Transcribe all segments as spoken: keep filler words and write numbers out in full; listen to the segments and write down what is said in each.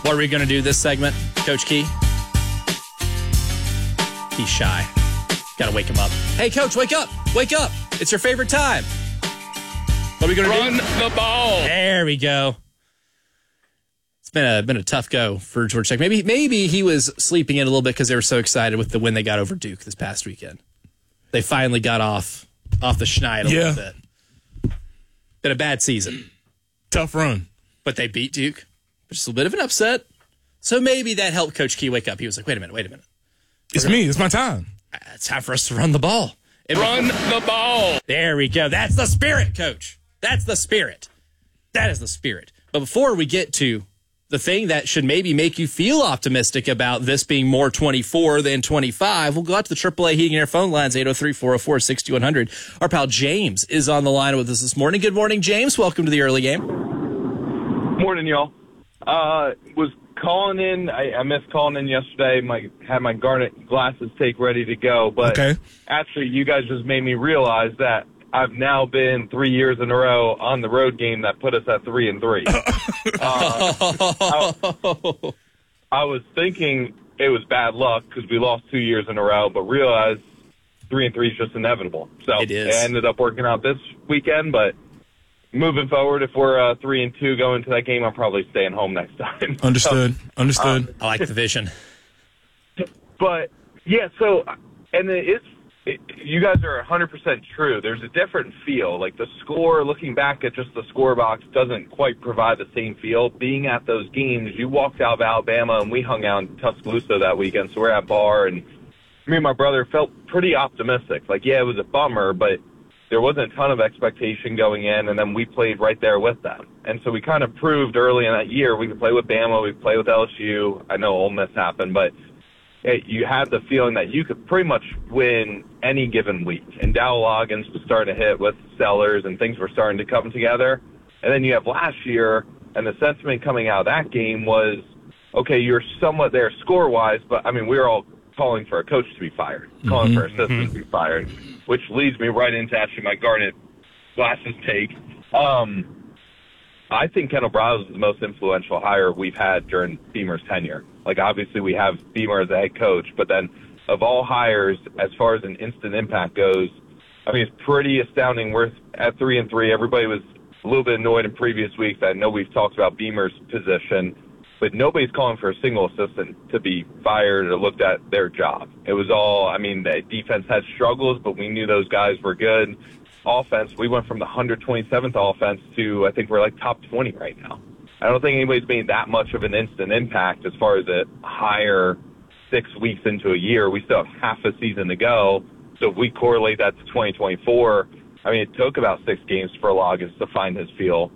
What are we going to do this segment, Coach Key? He's shy. Got to wake him up. Hey, Coach, wake up. Wake up. It's your favorite time. What are we going to do? Run the ball. There we go. It's been a been a tough go for Georgia Tech. Maybe maybe he was sleeping in a little bit because they were so excited with the win they got over Duke this past weekend. They finally got off off the schneid a yeah. little bit. Been a bad season. Tough run. But they beat Duke. Just a little bit of an upset. So maybe that helped Coach Key wake up. He was like, wait a minute, wait a minute. It's gonna, me. It's my time. It's time for us to run the ball. It run was, the ball. There we go. That's the spirit, Coach. That's the spirit. That is the spirit. But before we get to the thing that should maybe make you feel optimistic about this being more twenty-four than twenty-five, we'll go out to the triple A Heating and Air phone lines, eight oh three, four oh four, six two one hundred. Our pal James is on the line with us this morning. Good morning, James. Welcome to the early game. Morning, y'all. Uh, was calling in. I, I missed calling in yesterday. My had my Garnet glasses take ready to go, but okay. Actually, you guys just made me realize that I've now been three years in a row on the road game that put us at three and three. uh, I, I was thinking it was bad luck because we lost two years in a row, but realized three and three is just inevitable. So it, is. it ended up working out this weekend, but. Moving forward, if we're uh, three and two going to that game, I'm probably staying home next time. Understood. So, Understood. Um, I like the vision. But yeah, so and it's it, you guys are one hundred percent true. There's a different feel. Like the score, looking back at just the score box, doesn't quite provide the same feel. Being at those games, you walked out of Alabama, and we hung out in Tuscaloosa that weekend. So we're at bar, and me and my brother felt pretty optimistic. Like, yeah, it was a bummer, but. There wasn't a ton of expectation going in, and then we played right there with them. And so we kind of proved early in that year we could play with Bama, we could play with L S U. I know Ole Miss happened, but hey, you had the feeling that you could pretty much win any given week. And Dow Loggins was starting to hit with Sellers, and things were starting to come together. And then you have last year, and the sentiment coming out of that game was, okay, you're somewhat there score-wise, but, I mean, we were all calling for a coach to be fired, calling mm-hmm, for assistants mm-hmm. to be fired, which leads me right into actually my Garnet glasses take. Um, I think Kendall Briles is the most influential hire we've had during Beamer's tenure. Like, obviously, we have Beamer as a head coach, but then of all hires, as far as an instant impact goes, I mean, it's pretty astounding. We're at three and three. Everybody was a little bit annoyed in previous weeks. I know we've talked about Beamer's position. But nobody's calling for a single assistant to be fired or looked at their job. It was all, I mean, the defense had struggles, but we knew those guys were good. Offense, we went from the one hundred twenty-seventh offense to, I think we're like top twenty right now. I don't think anybody's made that much of an instant impact as far as a higher six weeks into a year. We still have half a season to go. So if we correlate that to twenty twenty-four, I mean, it took about six games for Loggins to find his feel.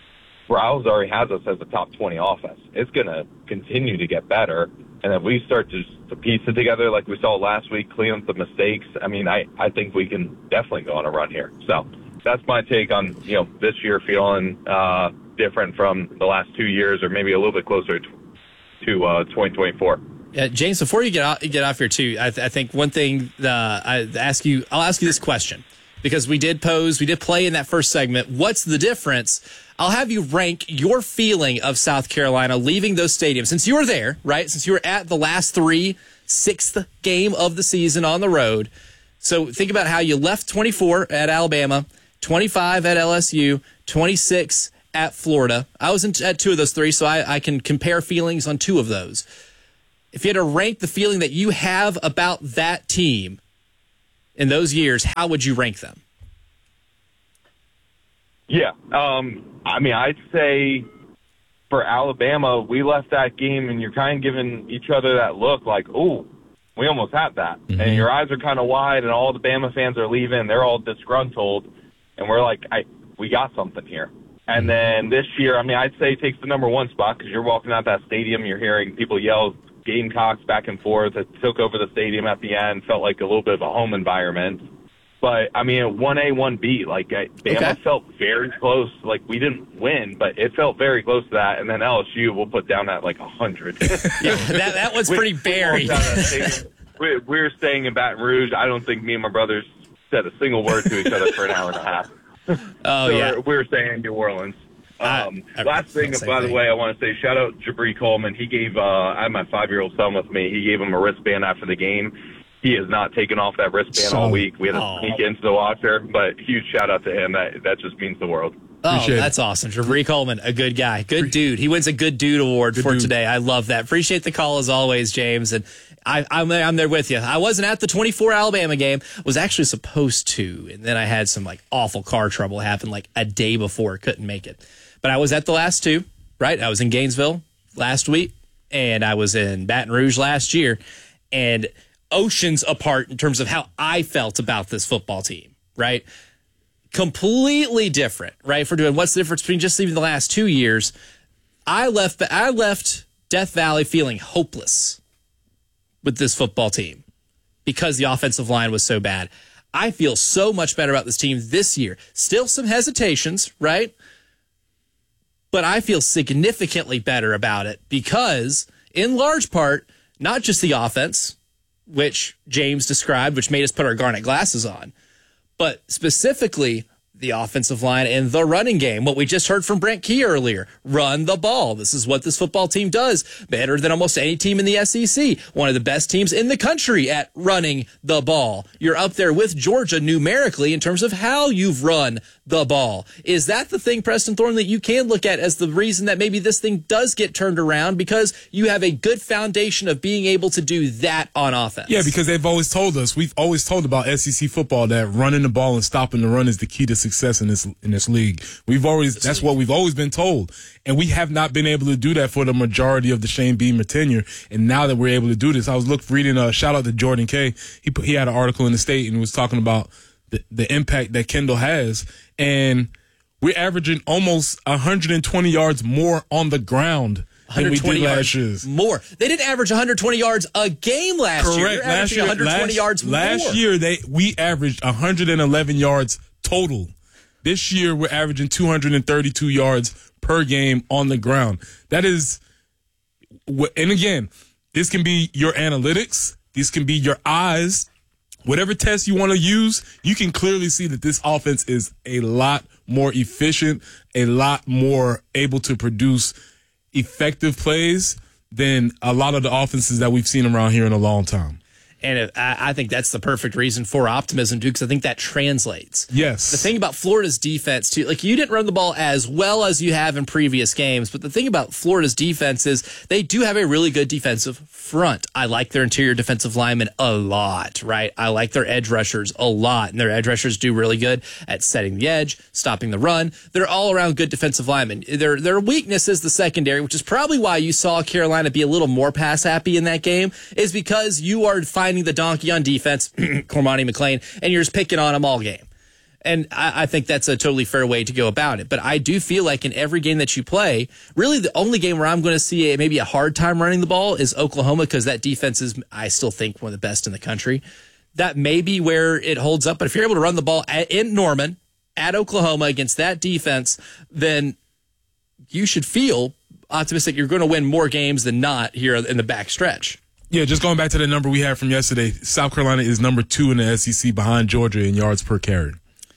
Briles already has us as a top twenty offense. It's going to continue to get better. And if we start to, to piece it together like we saw last week, clean up the mistakes, I mean, I, I think we can definitely go on a run here. So that's my take on, you know, this year feeling uh, different from the last two years or maybe a little bit closer to, to uh, twenty twenty-four. Yeah, James, before you get off, get off here, too, I, th- I think one thing uh, I ask you, I'll ask you this question. Because we did pose, we did play in that first segment. What's the difference? I'll have you rank your feeling of South Carolina leaving those stadiums. Since you were there, right? Since you were at the last three, sixth game of the season on the road. So think about how you left twenty-four at Alabama, twenty-five at L S U, twenty-six at Florida. I was in, at two of those three, so I, I can compare feelings on two of those. If you had to rank the feeling that you have about that team in those years, how would you rank them? Yeah. Um, I mean, I'd say for Alabama, we left that game and you're kind of giving each other that look like, oh, we almost had that. Mm-hmm. And your eyes are kind of wide and all the Bama fans are leaving. They're all disgruntled. And we're like, I, we got something here. And then this year, I mean, I'd say it takes the number one spot because you're walking out that stadium, you're hearing people yell Gamecocks back and forth. It took over the stadium at the end, felt like a little bit of a home environment. But, I mean, one A, one B, like, I, Bama okay. felt very close. Like, we didn't win, but it felt very close to that. And then L S U will put down at, like, one hundred. Yeah, that, that was pretty buried. we, we were staying in Baton Rouge. I don't think me and my brothers said a single word to each other for an hour and a half. Oh, so yeah. We were staying in New Orleans. Um, I, I, last thing, by the thing. way, I want to say shout out Jabri Coleman. He gave, uh, I had my five-year-old son with me. He gave him a wristband after the game. He has not taken off that wristband so, all week. We had to oh. sneak into the locker, but huge shout out to him. That that just means the world. Oh, Appreciate that's it. awesome. Jabri Coleman, a good guy. Good dude. He wins a good dude award Good for dude. today. I love that. Appreciate the call as always, James. And I, I'm, I'm there with you. I wasn't at the twenty-four Alabama game. Was actually supposed to. And then I had some like awful car trouble happen like a day before. Couldn't make it. But I was at the last two, right? I was in Gainesville last week, and I was in Baton Rouge last year. And oceans apart in terms of how I felt about this football team, right? Completely different, right? If we're doing what's the difference between just even the last two years, I left I left Death Valley feeling hopeless with this football team because the offensive line was so bad. I feel so much better about this team this year. Still some hesitations, right? But I feel significantly better about it because, in large part, not just the offense, which James described, which made us put our garnet glasses on, but specifically the offensive line and the running game. What we just heard from Brent Key earlier, run the ball. This is what this football team does better than almost any team in the S E C. One of the best teams in the country at running the ball. You're up there with Georgia numerically in terms of how you've run the ball. Is that the thing, Preston Thorne, that you can look at as the reason that maybe this thing does get turned around because you have a good foundation of being able to do that on offense? Yeah, because they've always told us, we've always told about S E C football that running the ball and stopping the run is the key to success in this in this league. We've always that's what we've always been told, and we have not been able to do that for the majority of the Shane Beamer tenure. And now that we're able to do this, I was look reading a shout out to Jordan Kay. He put, he had an article in the State and was talking about the, the impact that Kendall has, and we're averaging almost one hundred twenty yards more on the ground than we did last year. More. They didn't average one hundred twenty yards a game last Correct. year. They're last averaging year, one hundred twenty last, yards last more. year, they we averaged one hundred eleven yards total. This year, we're averaging two hundred thirty-two yards per game on the ground. That is, and again, this can be your analytics. This can be your eyes. Whatever test you want to use, you can clearly see that this offense is a lot more efficient, a lot more able to produce effective plays than a lot of the offenses that we've seen around here in a long time. And it, I, I think that's the perfect reason for optimism, too, because I think that translates. Yes. The thing about Florida's defense, too, like you didn't run the ball as well as you have in previous games, but the thing about Florida's defense is they do have a really good defensive front. I like their interior defensive linemen a lot, right? I like their edge rushers a lot, and their edge rushers do really good at setting the edge, stopping the run. They're all around good defensive linemen. Their, their weakness is the secondary, which is probably why you saw Carolina be a little more pass happy in that game, is because you are finding the donkey on defense, Cormani McClain, and you're just picking on them all game. And I, I think that's a totally fair way to go about it. But I do feel like in every game that you play, really the only game where I'm going to see a, maybe a hard time running the ball is Oklahoma, because that defense is, I still think, one of the best in the country. That may be where it holds up. But if you're able to run the ball at, in Norman, at Oklahoma, against that defense, then you should feel optimistic you're going to win more games than not here in the back stretch. Yeah, just going back to the number we had from yesterday, South Carolina is number two in the S E C behind Georgia in yards per carry.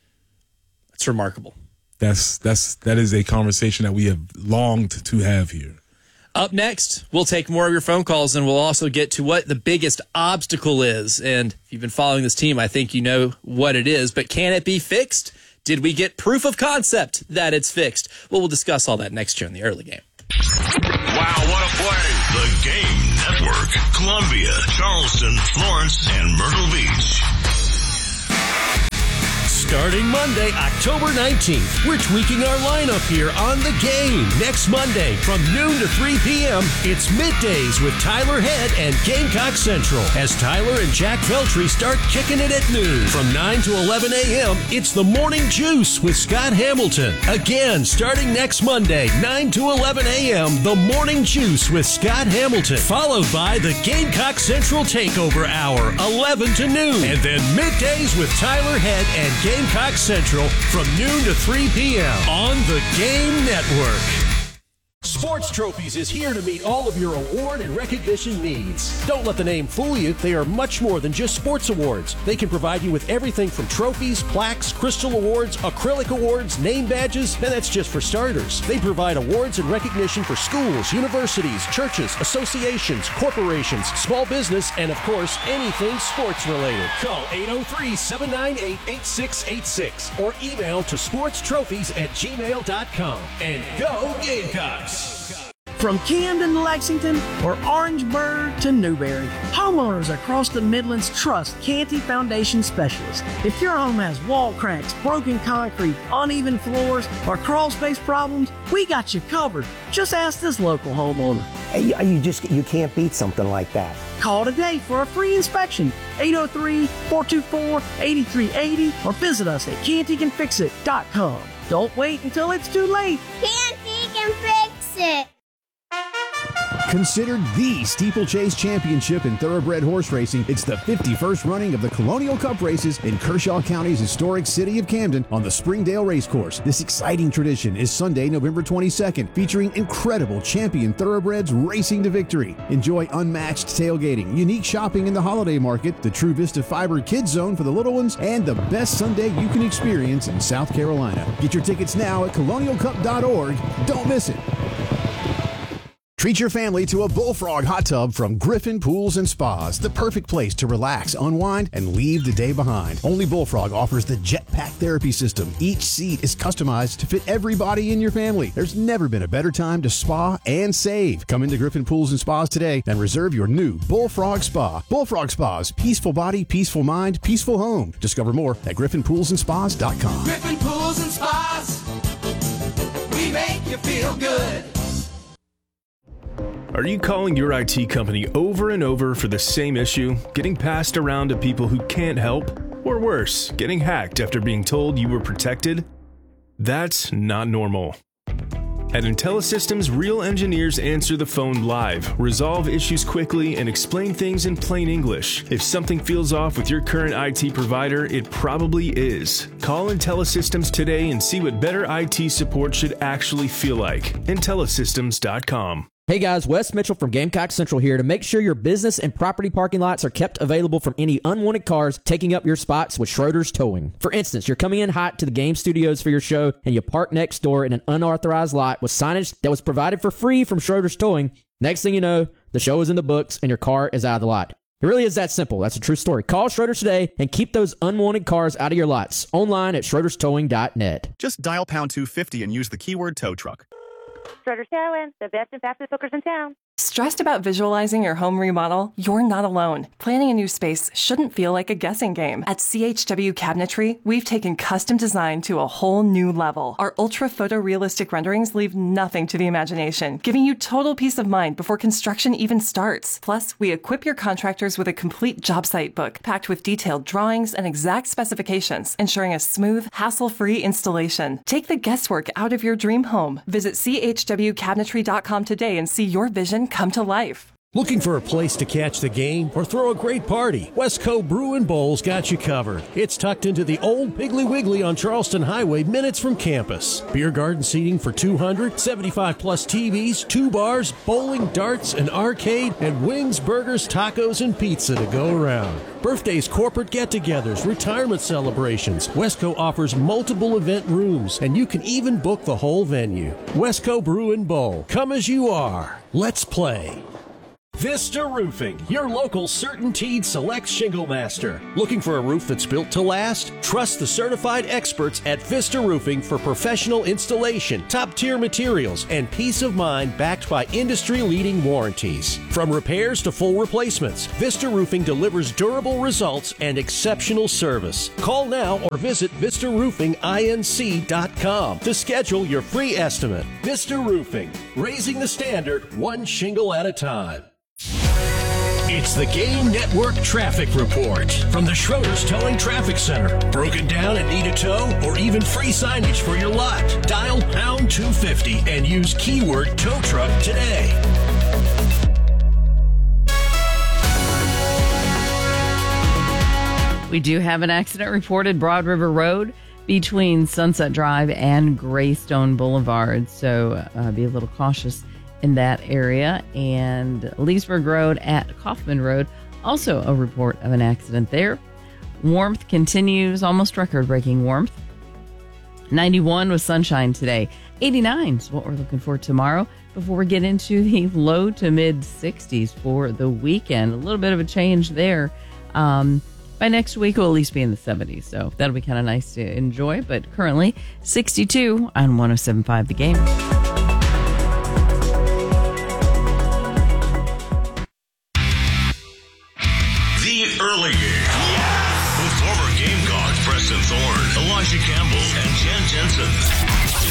That's remarkable. That's that's that is a conversation that we have longed to have here. Up next, we'll take more of your phone calls, and we'll also get to what the biggest obstacle is. And if you've been following this team, I think you know what it is. But can it be fixed? Did we get proof of concept that it's fixed? Well, we'll discuss all that next year in the early game. Wow, what a play. The Game Network. Columbia, Charleston, Florence, and Myrtle Beach. Starting Monday, October nineteenth, we're tweaking our lineup here on The Game. Next Monday from noon to three p.m., it's Middays with Tyler Head and Gamecock Central as Tyler and Jack Feltry start kicking it at noon. From nine to eleven a.m., it's The Morning Juice with Scott Hamilton. Again, starting next Monday, nine to eleven a.m., The Morning Juice with Scott Hamilton. Followed by the Gamecock Central Takeover Hour, eleven to noon. And then Middays with Tyler Head and Gamecock Gamecock Central from noon to three p.m. on the Game Network. Sports Trophies is here to meet all of your award and recognition needs. Don't let the name fool you. They are much more than just sports awards. They can provide you with everything from trophies, plaques, crystal awards, acrylic awards, name badges, and that's just for starters. They provide awards and recognition for schools, universities, churches, associations, corporations, small business, and of course, anything sports related. Call eight oh three, seven nine eight, eight six eight six or email to sportstrophies at gmail dot com. And go Gamecocks! From Camden to Lexington or Orangeburg to Newberry, homeowners across the Midlands trust Canty Foundation Specialists. If your home has wall cracks, broken concrete, uneven floors, or crawl space problems, we got you covered. Just ask this local homeowner. You, you just you can't beat something like that. Call today for a free inspection. eight oh three, four two four, eight three eight oh or visit us at canty can fix it dot com. Don't wait until it's too late. Canty can fix it. Considered the steeplechase championship in thoroughbred horse racing, it's the fifty-first running of the Colonial Cup races in Kershaw County's historic city of Camden on the Springdale Racecourse. This exciting tradition is Sunday, November twenty-second, featuring incredible champion thoroughbreds racing to victory. Enjoy unmatched tailgating, unique shopping in the holiday market, the True Vista Fiber Kids Zone for the little ones, and the best Sunday you can experience in South Carolina. Get your tickets now at colonial cup dot org. Don't miss it. Treat your family to a Bullfrog hot tub from Griffin Pools and Spas, the perfect place to relax, unwind, and leave the day behind. Only Bullfrog offers the Jetpack Therapy System. Each seat is customized to fit everybody in your family. There's never been a better time to spa and save. Come into Griffin Pools and Spas today and reserve your new Bullfrog Spa. Bullfrog Spas, peaceful body, peaceful mind, peaceful home. Discover more at griffin pools and spas dot com. Griffin Pools and Spas, we make you feel good. Are you calling your I T company over and over for the same issue, getting passed around to people who can't help? Or worse, getting hacked after being told you were protected? That's not normal. At IntelliSystems, real engineers answer the phone live, resolve issues quickly, and explain things in plain English. If something feels off with your current I T provider, it probably is. Call IntelliSystems today and see what better I T support should actually feel like. IntelliSystems dot com. Hey guys, Wes Mitchell from Gamecock Central here to make sure your business and property parking lots are kept available from any unwanted cars taking up your spots with Schroeder's Towing. For instance, you're coming in hot to the game studios for your show and you park next door in an unauthorized lot with signage that was provided for free from Schroeder's Towing. Next thing you know, the show is in the books and your car is out of the lot. It really is that simple. That's a true story. Call Schroeder's today and keep those unwanted cars out of your lots. Online at schroeders towing dot net. Just dial pound two fifty and use the keyword tow truck. Schroeder's Towing, the best and fastest hookers in town. Stressed about visualizing your home remodel? You're not alone. Planning a new space shouldn't feel like a guessing game. At C H W Cabinetry, we've taken custom design to a whole new level. Our ultra photorealistic renderings leave nothing to the imagination, giving you total peace of mind before construction even starts. Plus, we equip your contractors with a complete job site book, packed with detailed drawings and exact specifications, ensuring a smooth, hassle-free installation. Take the guesswork out of your dream home. Visit C H W cabinetry dot com today and see your vision come to life. Looking for a place to catch the game or throw a great party? Westco Brew and Bowls got you covered. It's tucked into the old Piggly Wiggly on Charleston Highway, minutes from campus. Beer garden seating for two hundred, seventy-five plus T Vs, two bars, bowling, darts, an arcade, and wings, burgers, tacos, and pizza to go around. Birthdays, corporate get-togethers, retirement celebrations. Westco offers multiple event rooms, and you can even book the whole venue. Westco Brew and Bowl. Come as you are. Let's play. Vista Roofing, your local CertainTeed Select Shingle Master. Looking for a roof that's built to last? Trust the certified experts at Vista Roofing for professional installation, top-tier materials, and peace of mind backed by industry-leading warranties. From repairs to full replacements, Vista Roofing delivers durable results and exceptional service. Call now or visit vista roofing inc dot com to schedule your free estimate. Vista Roofing, raising the standard one shingle at a time. It's the Game Network Traffic Report from the Schroeder's Towing Traffic Center. Broken down and need a tow or even free signage for your lot? Dial pound two fifty and use keyword tow truck today. We do have an accident reported Broad River Road between Sunset Drive and Greystone Boulevard. So uh, be a little cautious in that area. And Leesburg Road at Kaufman Road, also a report of an accident there. Warmth continues, almost record-breaking warmth. ninety-one with sunshine today. eighty-nine is what we're looking for tomorrow before we get into the low to mid sixties for the weekend. A little bit of a change there. Um, by next week, we'll at least be in the seventies, so that'll be kind of nice to enjoy. But currently, sixty-two on one oh seven point five The Game. The Early Game. Yes! With former Gamecock Preston Thorne, Elijah Campbell, and Jen Jensen.